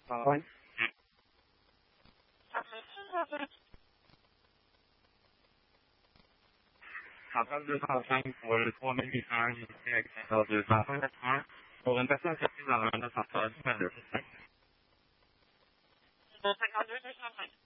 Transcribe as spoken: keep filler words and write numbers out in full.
Ah ouais. Capable de trente-cinq pour le trois mille huit cents, avec quatorze deux cent quatre-vingts. Pour une personne sortie dans le neuf cent trente, deux cent cinquante-deux, deux cent cinq.